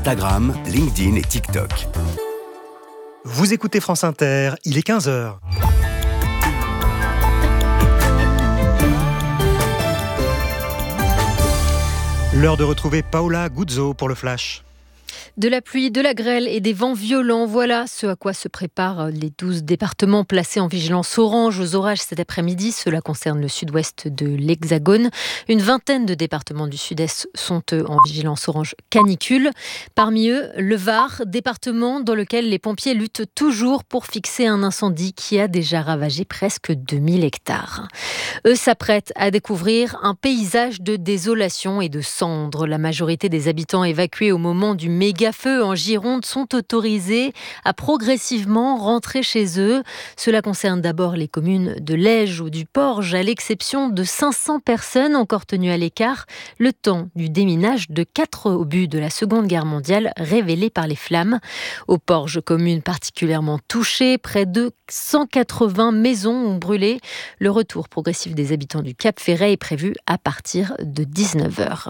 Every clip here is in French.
Instagram, LinkedIn et TikTok. Vous écoutez France Inter, il est 15h. L'heure de retrouver Paola Guzzo pour le Flash. De la pluie, de la grêle et des vents violents, voilà ce à quoi se préparent les 12 départements placés en vigilance orange aux orages cet après-midi. Cela concerne le sud-ouest de l'Hexagone. Une vingtaine de départements du sud-est sont en vigilance orange canicule. Parmi eux, le Var, département dans lequel les pompiers luttent toujours pour fixer un incendie qui a déjà ravagé presque 2000 hectares. Eux s'apprêtent à découvrir un paysage de désolation et de cendres. La majorité des habitants évacués au moment du méga-feu en Gironde sont autorisés à progressivement rentrer chez eux. Cela concerne d'abord les communes de Lège ou du Porge, à l'exception de 500 personnes encore tenues à l'écart, le temps du déminage de 4 obus de la Seconde Guerre mondiale révélés par les flammes. Au Porge, commune particulièrement touchée, près de 180 maisons ont brûlé. Le retour progressif des habitants du Cap Ferret est prévu à partir de 19h.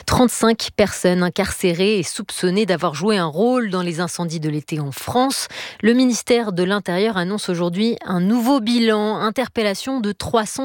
35 personnes incarcérées et soupçonnées d'avoir joué un rôle dans les incendies de l'été en France. Le ministère de l'Intérieur annonce aujourd'hui un nouveau bilan. Interpellation de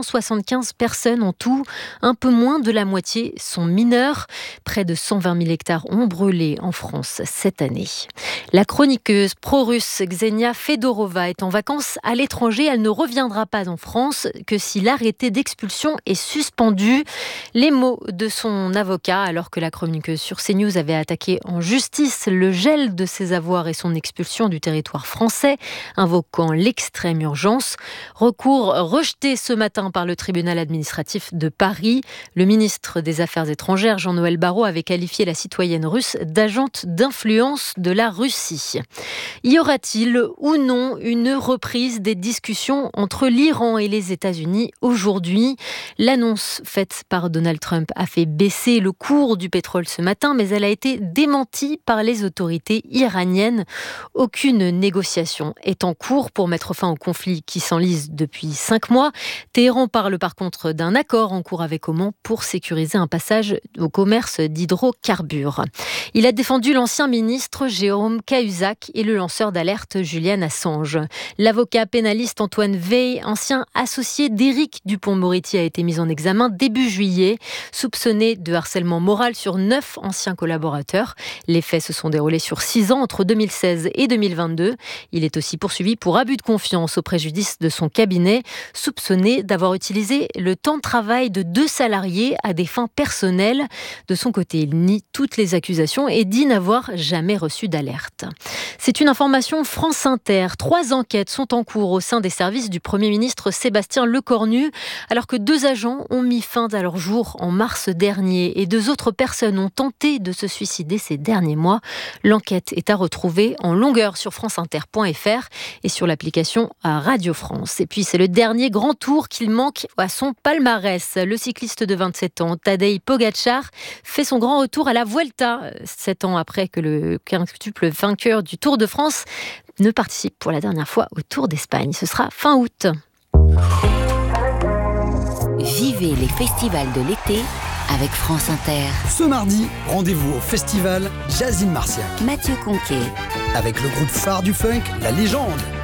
375 personnes en tout. Un peu moins de la moitié sont mineurs. Près de 120 000 hectares ont brûlé en France cette année. La chroniqueuse pro-russe Ksenia Fedorova est en vacances à l'étranger. Elle ne reviendra pas en France que si l'arrêté d'expulsion est suspendu. Les mots de son avocat, alors que la chroniqueuse sur CNews avait attaqué en justice le gel de ses avoirs et son expulsion du territoire français, invoquant l'extrême urgence. Recours rejeté ce matin par le tribunal administratif de Paris. Le ministre des Affaires étrangères, Jean-Noël Barrot, avait qualifié la citoyenne russe d'agente d'influence de la Russie. Y aura-t-il ou non une reprise des discussions entre l'Iran et les États-Unis aujourd'hui ? L'annonce faite par Donald Trump a fait baisser le cours du pétrole ce matin, mais elle a été démentie par les autorités iraniennes. Aucune négociation est en cours pour mettre fin au conflit qui s'enlise depuis 5 mois. Téhéran parle par contre d'un accord en cours avec Oman pour sécuriser un passage au commerce d'hydrocarbures. Il a défendu l'ancien ministre Jérôme Cahuzac et le lanceur d'alerte Julian Assange. L'avocat pénaliste Antoine Veil, ancien associé d'Éric Dupond-Moretti, a été mis en examen début juillet, soupçonné de harcèlement moral sur 9 anciens collaborateurs. Les faits se sont déroulés sur 6 ans, entre 2016 et 2022. Il est aussi poursuivi pour abus de confiance au préjudice de son cabinet, soupçonné d'avoir utilisé le temps de travail de 2 salariés à des fins personnelles. De son côté, il nie toutes les accusations et dit n'avoir jamais reçu d'alerte. C'est une information France Inter. 3 enquêtes sont en cours au sein des services du Premier ministre Sébastien Lecornu, alors que 2 agents ont mis fin à leur jour en mars dernier et 2 autres personnes ont tenté de se suicider ces derniers mois. L'enquête est à retrouver en longueur sur franceinter.fr et sur l'application à Radio France. Et puis c'est le dernier grand tour qu'il manque à son palmarès. Le cycliste de 27 ans, Tadej Pogačar, fait son grand retour à la Vuelta, 7 ans après que le quintuple vainqueur du Tour de France ne participe pour la dernière fois au Tour d'Espagne. Ce sera fin août. Vivez les festivals de l'été avec France Inter. Ce mardi, rendez-vous au festival Jazz in Marciac. Mathieu Conquet. Avec le groupe phare du funk, La Légende.